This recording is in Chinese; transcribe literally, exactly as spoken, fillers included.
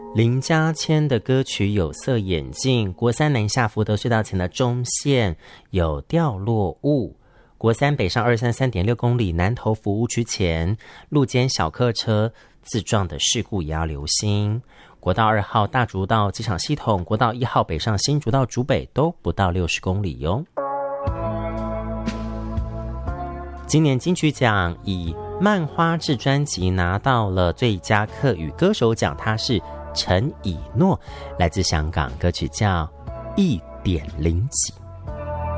林家谦的歌曲《有色眼镜》，国三南下福德隧道前的中线有掉落物，国三北上二三三点六公里南投服务区前路间小客车自撞的事故也要留心。国道二号大竹道机场系统，国道一号北上新竹到竹北都不到六十公里哟。今年金曲奖以漫花志专辑拿到了最佳客语歌手奖，他是陈以诺，来自香港，歌曲叫《一点零几》。